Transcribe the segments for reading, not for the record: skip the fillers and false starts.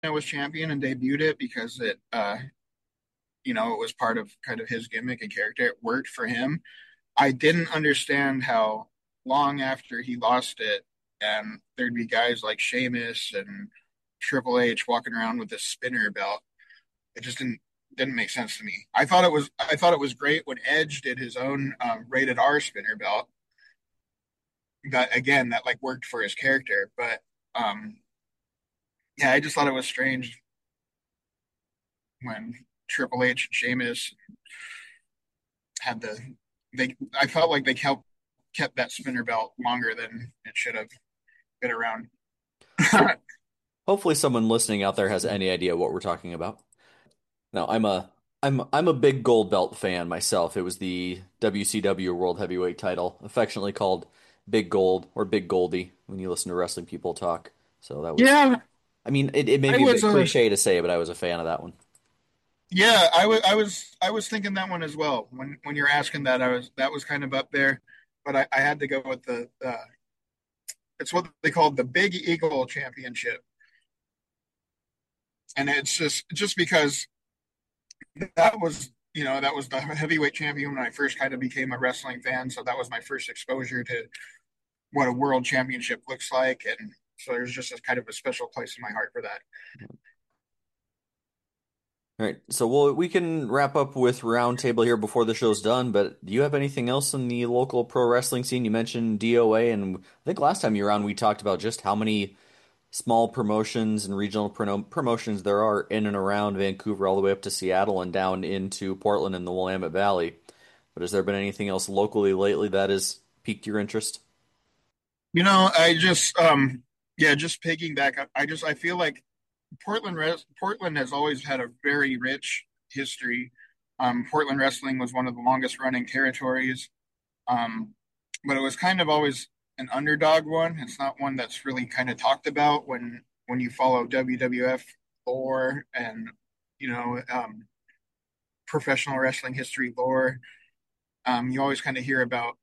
was champion and debuted it because it was part of kind of his gimmick and character. It worked for him. I didn't understand how long after he lost it, and there'd be guys like Sheamus and Triple H walking around with this spinner belt. It just didn't make sense to me. I thought it was great when Edge did his own rated R spinner belt. That again, that like worked for his character, but um, yeah, I just thought it was strange when Triple H and Sheamus had the they. I felt like they kept that spinner belt longer than it should have been around. Hopefully someone listening out there has any idea what we're talking about. No, I'm a big gold belt fan myself. It was the WCW World Heavyweight title, affectionately called Big Gold or Big Goldie when you listen to wrestling people talk. So that was, Yeah, I mean, it may I be a was bit cliche to say, but I was a fan of that one. yeah, I was thinking that one as well. When you're asking that, that was kind of up there, but I had to go with the it's what they called the Big Eagle Championship, and it's just because that was the heavyweight champion when I first kind of became a wrestling fan, so that was my first exposure to what a world championship looks like, and so there's just a kind of a special place in my heart for that. All right, so we can wrap up with roundtable here before the show's done. But do you have anything else in the local pro wrestling scene? You mentioned DOA, and I think last time you were on, we talked about just how many small promotions and regional promotions there are in and around Vancouver, all the way up to Seattle and down into Portland and the Willamette Valley. But has there been anything else locally lately that has piqued your interest? I just yeah, just piggyback. I feel like Portland has always had a very rich history. Portland wrestling was one of the longest running territories, um, but it was kind of always an underdog one. It's not one that's really kind of talked about when you follow WWF lore and you know professional wrestling history lore. You always kind of hear about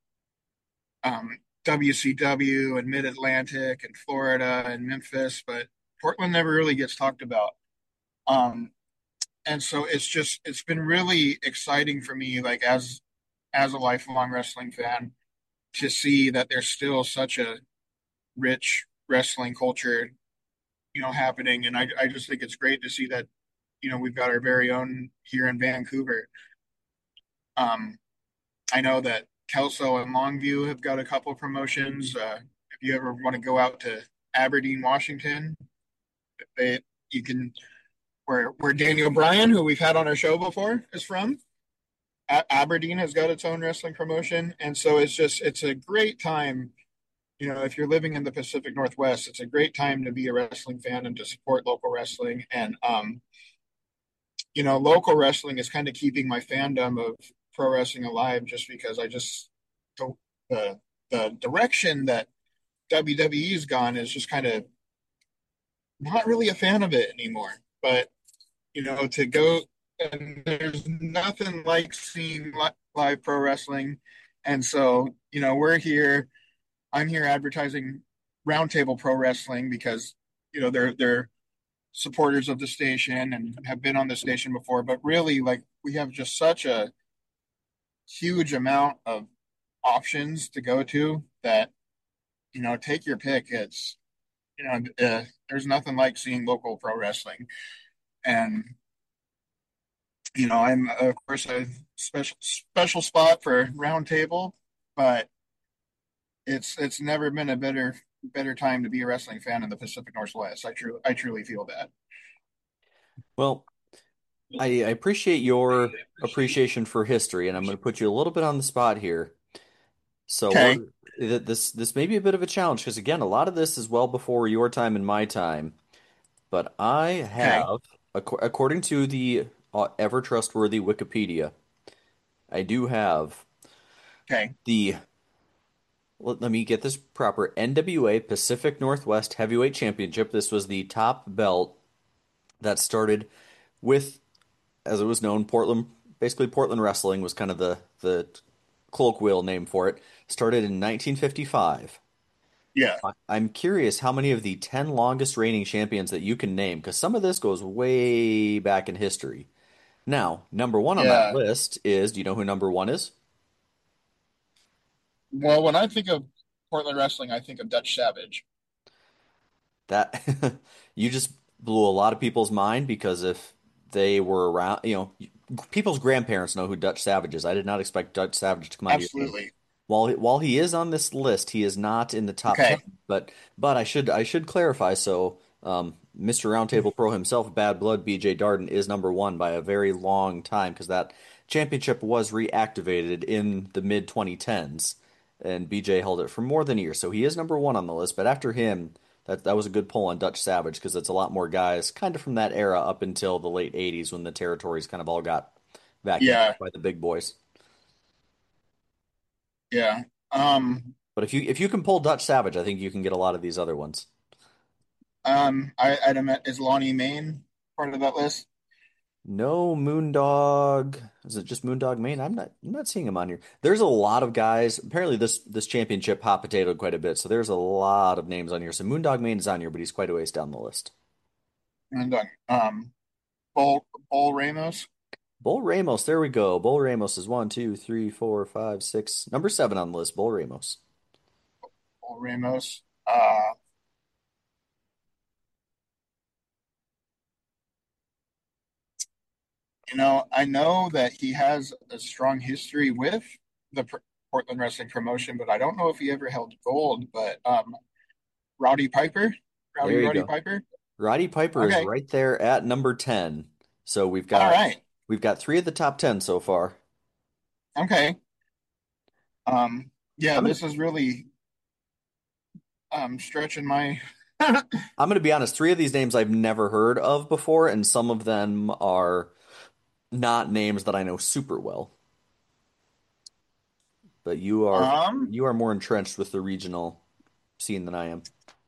WCW and Mid Atlantic and Florida and Memphis, but Portland never really gets talked about. Um, and so it's been really exciting for me, like as a lifelong wrestling fan, to see that there's still such a rich wrestling culture, happening. And I just think it's great to see that, we've got our very own here in Vancouver. Um, I know that Kelso and Longview have got a couple of promotions. If you ever want to go out to Aberdeen, Washington, they you can where Daniel Bryan, who we've had on our show before, is from. Aberdeen has got its own wrestling promotion, and so it's a great time. If you're living in the Pacific Northwest, it's a great time to be a wrestling fan and to support local wrestling. And local wrestling is kind of keeping my fandom of pro wrestling alive, just because the the, the direction that WWE's gone is just kind of not really a fan of it anymore. But to go and there's nothing like seeing live pro wrestling, and so we're here. I'm here advertising Roundtable Pro Wrestling because they're supporters of the station and have been on the station before. But really, like we have just such a huge amount of options to go to that take your pick. It's there's nothing like seeing local pro wrestling, and I'm of course a special spot for Roundtable, but it's never been a better time to be a wrestling fan in the Pacific Northwest. I truly feel that. Well, I appreciate your appreciation for history, and I'm going to put you a little bit on the spot here. So Okay. this may be a bit of a challenge because again, a lot of this is well before your time and my time. But I Okay. have, according to the ever trustworthy Wikipedia, I do have Okay. the, let me get this proper, NWA Pacific Northwest Heavyweight Championship. This was the top belt that started with, as it was known, Portland, basically Portland Wrestling was kind of the colloquial name for it. Started in 1955. Yeah. I'm curious how many of the 10 longest reigning champions that you can name, because some of this goes way back in history. Now, number one on that Yeah. list is, do you know who number one is? Well, when I think of Portland wrestling, I think of Dutch Savage. That you just blew a lot of people's mind because if they were around, people's grandparents know who Dutch Savage is. I did not expect Dutch Savage to come out of your name. Absolutely. While he is on this list, he is not in the top 10. Okay. But I should clarify. So, Mr. Roundtable Pro himself, Bad Blood, BJ Darden is number one by a very long time because that championship was reactivated in the mid 2010s, and BJ held it for more than a year. So he is number one on the list. But after him, that was a good pull on Dutch Savage because it's a lot more guys kind of from that era up until the late 80s when the territories kind of all got vacuumed Yeah. up by the big boys. Yeah. Um, But if you can pull Dutch Savage, I think you can get a lot of these other ones. I'd admit, is Lonnie Main part of that list? No Moondog. Is it just Moondog Main? I'm not seeing him on here. There's a lot of guys. Apparently this championship hot potatoed quite a bit, so there's a lot of names on here. So Moondog Main is on here, but he's quite a ways down the list. And Bull Ramos. Bull Ramos, there we go. Bull Ramos is one, two, three, four, five, six. Number seven on the list, Bull Ramos. Bull Ramos. I know that he has a strong history with the Portland Wrestling promotion, but I don't know if he ever held gold. But Rowdy Piper, There you Roddy go. Piper. Roddy Piper is Okay, right there at number 10. So we've all got right, we've got three of the top 10 so far. okay. Yeah, I'm gonna this is really stretching my. I'm gonna be honest, three of these names I've never heard of before, and some of them are not names that I know super well. But you are um, you are more entrenched with the regional scene than I am.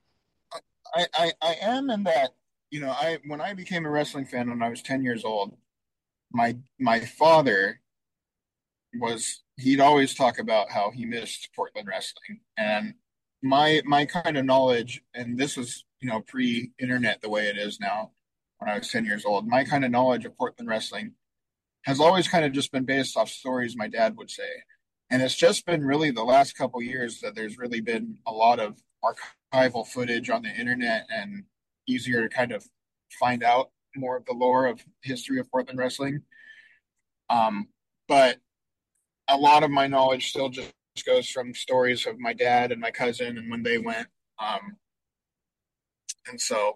I am in that. I when I became a wrestling fan when I was 10 years old, my father he'd always talk about how he missed Portland wrestling. And my kind of knowledge, and this was, pre-internet the way it is now, when I was 10 years old, my kind of knowledge of Portland wrestling has always kind of just been based off stories my dad would say. And it's just been really the last couple years that there's really been a lot of archival footage on the internet and easier to kind of find out more of the lore of history of Portland wrestling. But a lot of my knowledge still just goes from stories of my dad and my cousin and when they went. Um, and so,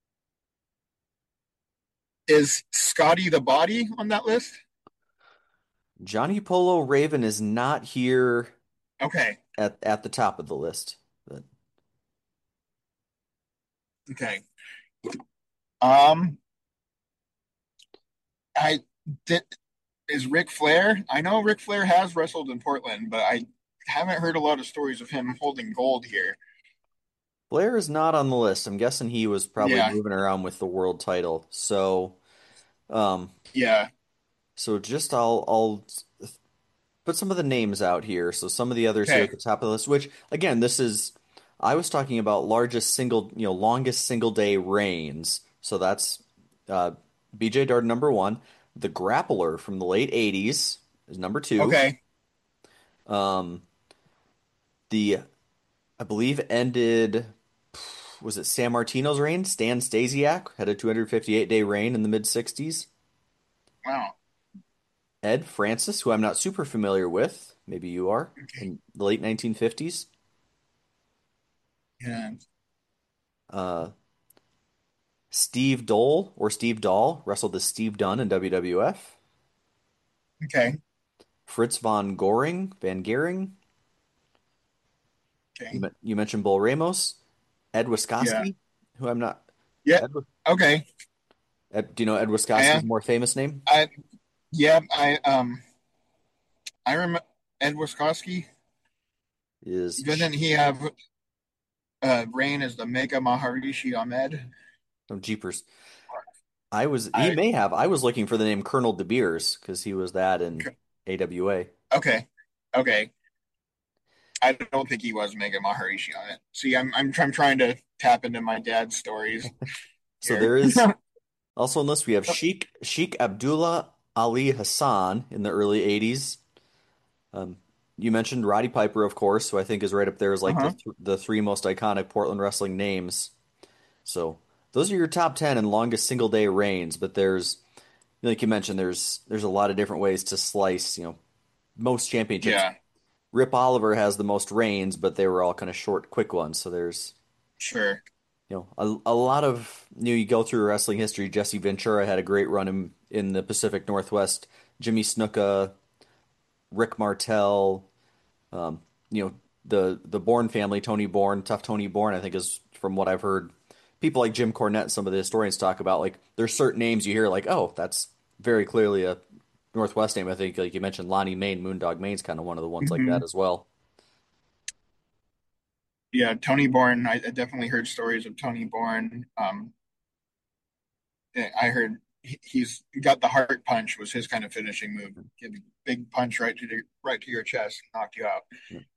is Scotty the Body on that list? Johnny Polo Raven is not here Okay, at the top of the list. But okay. Um, I did. Is Ric Flair? I know Ric Flair has wrestled in Portland, but I haven't heard a lot of stories of him holding gold here. Blair is not on the list. I'm guessing he was probably Yeah, moving around with the world title. Um, yeah. so just I'll put some of the names out here. So some of the others here Okay, at the top of the list, which again, I was talking about longest single day reigns. So that's uh, BJ Darden number one. The Grappler from the late 80s is number two. okay, Um, the I believe ended was it San Martino's reign? Stan Stasiak had a 258-day reign in the mid 60s. wow. Ed Francis, who I'm not super familiar with, maybe you are, Okay, in the late 1950s. yeah, Uh, Steve Dole or Steve Dahl wrestled as Steve Dunn in WWF. okay, Fritz von Goring, Van Gering. okay, You mentioned Bull Ramos. Ed yeah, Wiskoski, who I'm not. yeah. Ed, Okay, Do you know Ed Wiskoski's I, more famous name? I, yeah, I remember Ed Wiskoski. Is Didn't he have reign as the Mega Maharishi Ahmed? Jeepers. He I may have. I was looking for the name Colonel De Beers because he was that in AWA. okay, okay. I don't think he was Mega Maharishi on it. See, I'm trying to tap into my dad's stories So here. there is also on this we have Sheikh Abdullah Ali Hassan in the early 80s. Um, you mentioned Roddy Piper, of course, who I think is right up there as like Uh-huh. the three most iconic Portland wrestling names. So those are your top 10 and longest single day reigns, but there's like you mentioned, there's a lot of different ways to slice, most championships. Yeah, Rip Oliver has the most reigns, but they were all kind of short, quick ones. So there's, sure. a lot of, you go through wrestling history. Jesse Ventura had a great run in the Pacific Northwest. Jimmy Snuka, Rick Martel, um, you know, the Bourne family, Tony Bourne, Tough Tony Bourne, I think is from what I've heard. People like Jim Cornette and some of the historians talk about, like there's certain names you hear like, oh, that's very clearly a Northwest name. I think like you mentioned Lonnie Main, Moondog Main's kind of one of the ones like that Hmm. as well. Yeah, Tony Bourne. I definitely heard stories of Tony Bourne. I heard he's got the heart punch was his kind of finishing move. Give a big punch right to your chest, knock you out.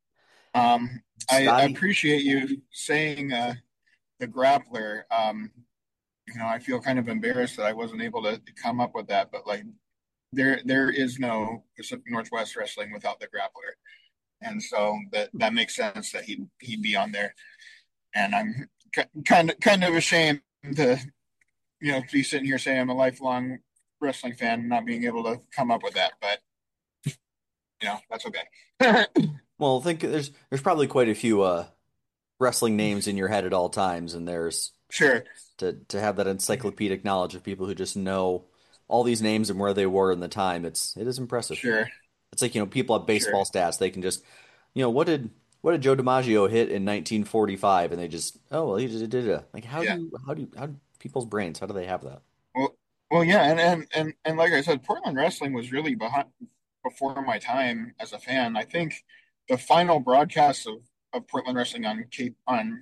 I Scotty, appreciate you saying the grappler. I feel kind of embarrassed that I wasn't able to come up with that, but like there is no Pacific Northwest wrestling without the grappler, and so that makes sense that he'd be on there. And I'm kind of ashamed to be sitting here saying I'm a lifelong wrestling fan, not being able to come up with that, but that's okay. well, I think there's probably quite a few wrestling names in your head at all times, and there's Sure, to have that encyclopedic knowledge of people who just know all these names and where they were in the time. It is impressive. sure, It's like, people have sure. baseball stats. They can just, what did Joe DiMaggio hit in 1945? And they just, oh, well, he just did it. Like, Yeah. how do people's brains, how do they have that? Well, well, yeah, and like I said, Portland wrestling was really behind before my time as a fan. I think the final broadcast of Portland wrestling on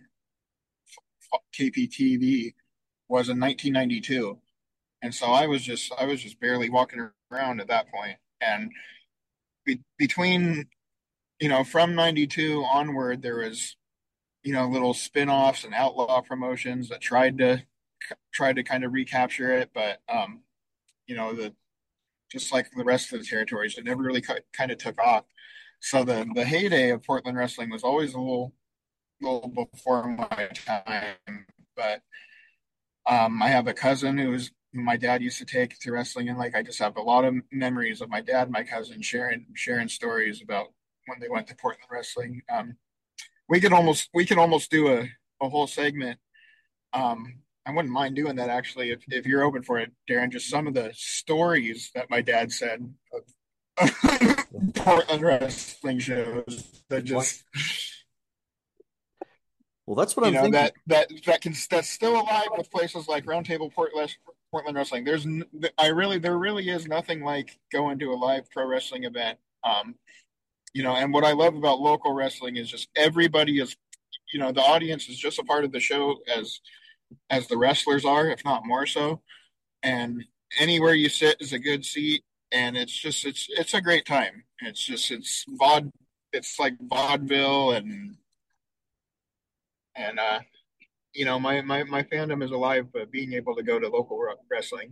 KPTV was in 1992, and so I was just barely walking around at that point. And between from 92 onward, there was little spin-offs and outlaw promotions that tried to kind of recapture it, but the just like the rest of the territories, it never really kind of took off. So the heyday of Portland wrestling was always a little before my time. But I have a cousin who my dad used to take to wrestling, and like I just have a lot of memories of my dad and my cousin sharing stories about when they went to Portland wrestling. We could almost do a whole segment. I wouldn't mind doing that actually if you're open for it, Darren. Just some of the stories that my dad said of Portland wrestling shows that What? just Well, that's what I'm thinking. that's still alive with places like Roundtable Portland Wrestling. There really is nothing like going to a live pro wrestling event. And what I love about local wrestling is just everybody is, the audience is just a part of the show as the wrestlers are, if not more so. And anywhere you sit is a good seat, and it's a great time. It's like vaudeville, and my fandom is alive, but being able to go to local wrestling.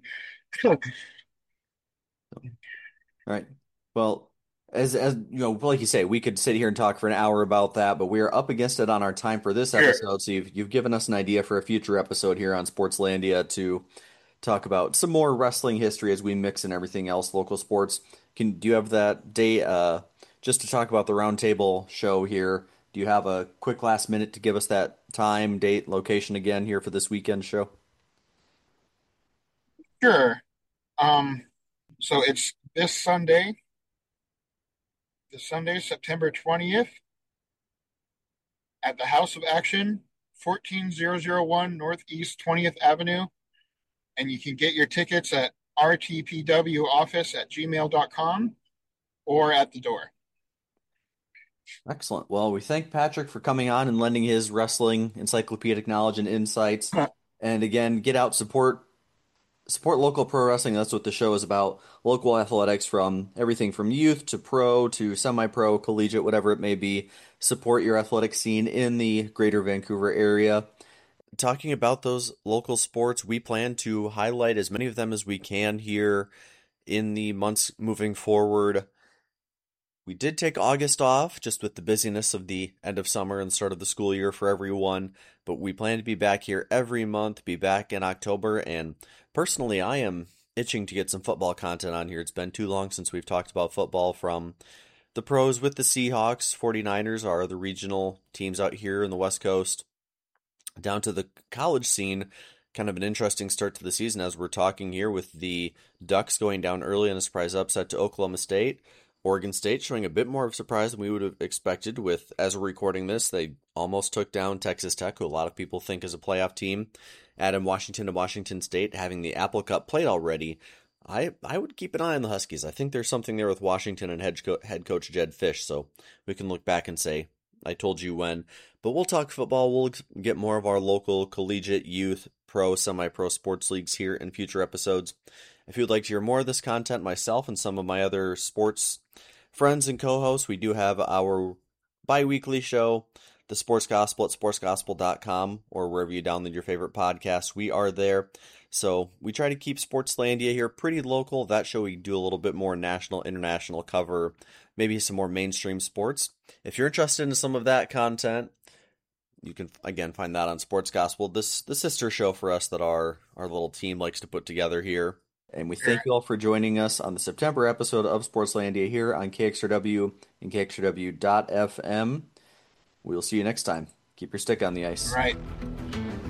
All right. Well, as like you say, we could sit here and talk for an hour about that, but we are up against it on our time for this Sure. episode. So you've given us an idea for a future episode here on Sportslandia to talk about some more wrestling history as we mix in everything else, local sports. Do you have that date just to talk about the roundtable show here? Do you have a quick last minute to give us that time, date, location again here for this weekend show? Sure. Um, so it's this Sunday, September 20th, at the House of Action, 14001 Northeast 20th Avenue. And you can get your tickets at rtpwoffice@gmail.com or at the door. Excellent. Well, we thank Patrick for coming on and lending his wrestling encyclopedic knowledge and insights. And again, get out, support local pro wrestling. That's what the show is about. Local athletics from everything from youth to pro to semi-pro, collegiate, whatever it may be. Support your athletic scene in the greater Vancouver area. Talking about those local sports, we plan to highlight as many of them as we can here in the months moving forward. We did take August off just with the busyness of the end of summer and start of the school year for everyone, but we plan to be back here every month, be back in October, and personally, I am itching to get some football content on here. It's been too long since we've talked about football from the pros with the Seahawks. 49ers are the regional teams out here in the West Coast, down to the college scene. Kind of an interesting start to the season as we're talking here with the Ducks going down early in a surprise upset to Oklahoma State. Oregon State showing a bit more of a surprise than we would have expected with, as we're recording this, they almost took down Texas Tech, who a lot of people think is a playoff team. Adam Washington and Washington State having the Apple Cup played already. I would keep an eye on the Huskies. I think there's something there with Washington and head coach Jed Fish, so we can look back and say, I told you when. But we'll talk football. We'll get more of our local collegiate, youth, pro, semi-pro sports leagues here in future episodes. If you would like to hear more of this content, myself and some of my other sports friends and co-hosts, we do have our bi-weekly show, The Sports Gospel at sportsgospel.com, or wherever you download your favorite podcasts. We are there. So we try to keep Sportslandia here pretty local. That show we do a little bit more national, international cover, maybe some more mainstream sports. If you're interested in some of that content, you can again find that on Sports Gospel, the sister show for us that our little team likes to put together here. And we thank you all for joining us on the September episode of Sportslandia here on KXRW and KXRW.FM. We'll see you next time. Keep your stick on the ice. Right.